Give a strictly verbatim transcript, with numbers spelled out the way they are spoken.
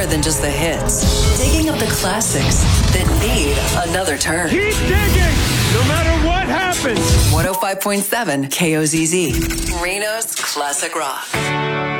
more than just the hits. Digging up the classics that need another turn. Keep digging, no matter what happens. one oh five point seven K O Z Z, Reno's Classic Rock.